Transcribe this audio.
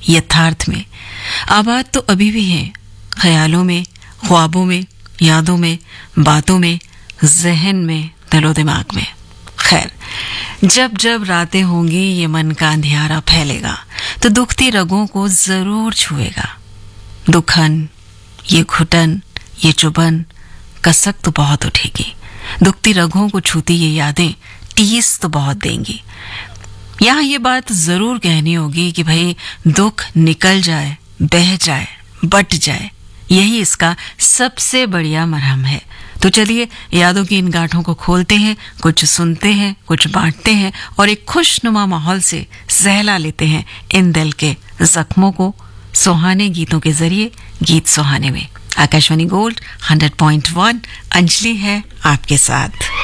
यथार्थ में। आबाद तो अभी भी हैं, ख्यालों में, ख्वाबों में, यादों में, बातों में, जहन में, दिलो दिमाग में। खैर, जब जब रातें होंगी ये मन का अंधियारा फैलेगा तो दुखती रगों को जरूर छुएगा। दुखन, ये घुटन, ये चुभन, कसक तो बहुत उठेगी। दुखती रगों को छूती ये यादें टीस तो बहुत देंगी। यहाँ ये बात जरूर कहनी होगी कि भाई दुख निकल जाए, बह जाए, बट जाए, यही इसका सबसे बढ़िया मरहम है। तो चलिए यादों की इन गांठों को खोलते हैं, कुछ सुनते हैं, कुछ बांटते हैं और एक खुशनुमा माहौल से सहला लेते हैं इन दिल के जख्मों को सुहाने गीतों के जरिए गीत सुहाने में। आकाशवाणी गोल्ड 100.1 अंजलि है आपके साथ।